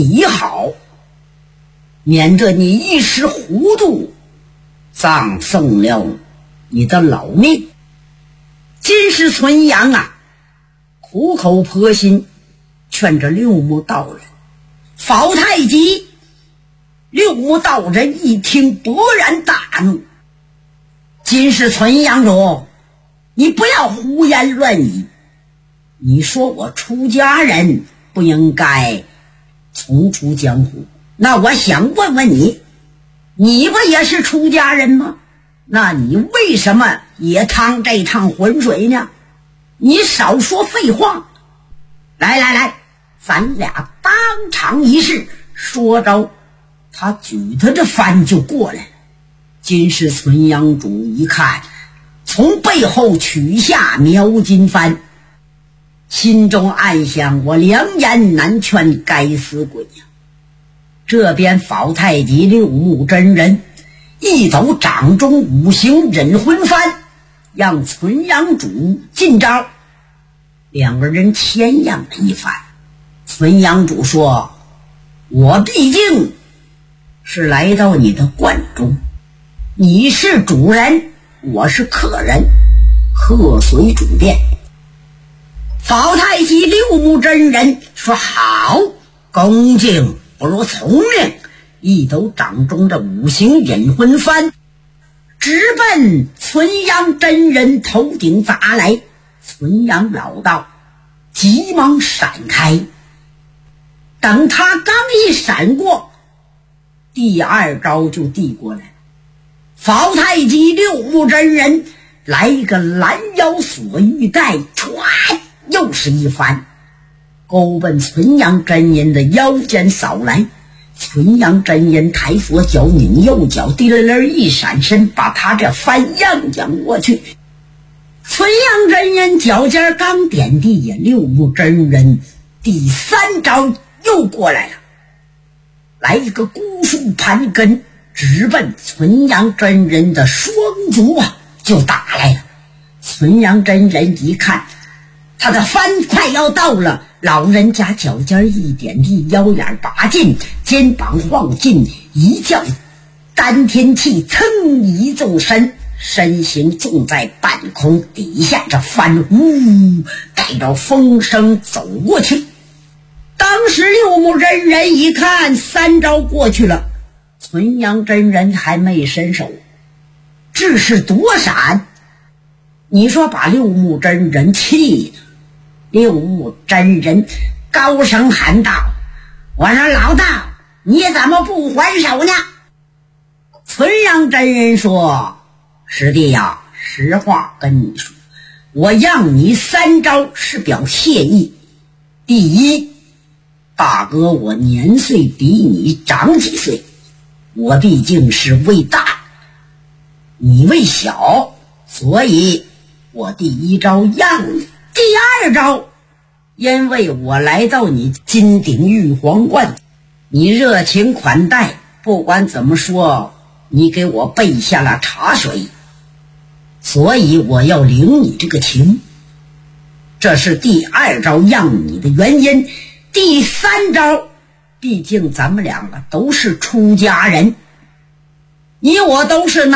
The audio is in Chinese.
你好，免得你一时糊涂，葬送了你的老命。金氏存阳啊，苦口婆心劝着六目道人。fal太极六目道人一听勃然大怒，金氏存阳主，你不要胡言乱语，你说我出家人不应该重出江湖，那我想问问你，你不也是出家人吗？那你为什么也趟这趟浑水呢？你少说废话，来，咱俩当场一试。说着他举着这幡就过来了。金氏存阳主一看，从背后取下描金幡，心中暗想，我良言难劝该死鬼呀。这边fal太极六目真人一抖掌中五行忍魂幡，让存阳主进招。两个人谦让了一番。存阳主说，我毕竟是来到你的观中，你是主人，我是客人，客随主便。fal太极六目真人说，好，恭敬不如从命，一抖掌中的五行忍魂幡直奔存阳真人头顶砸来。存阳老道急忙闪开，等他刚一闪过，第二招就递过来。fal太极六目真人来一个拦腰锁玉带，歘，又是一番，勾奔存阳真人的腰间扫来。存阳真人抬左脚拧右脚，滴溜溜一闪身，把他这翻样将过去。存阳真人脚尖刚点地呀，六目真人第三招又过来了，来一个孤树盘根，直奔存阳真人的双足啊就打来了。存阳真人一看他的幡快要到了，老人家脚尖一点地，腰眼拔进，肩膀晃进，一叫丹田气噌一纵身，身形纵在半空，底下这幡呜带着风声走过去。当时六目真人一看三招过去了，存阳真人还没伸手，只是躲闪。你说把六目真人气的，六目真人高声喊道，我说老道，你怎么不还手呢？存阳真人说，师弟呀，实话跟你说，我让你三招是表谢意。第一，大哥我年岁比你长几岁，我毕竟是位大，你位小，所以我第一招让你。第二招，因为我来到你金鼎玉皇观，你热情款待，不管怎么说，你给我备下了茶水，所以我要领你这个情，这是第二招让你的原因。第三招，毕竟咱们两个都是出家人，你我都是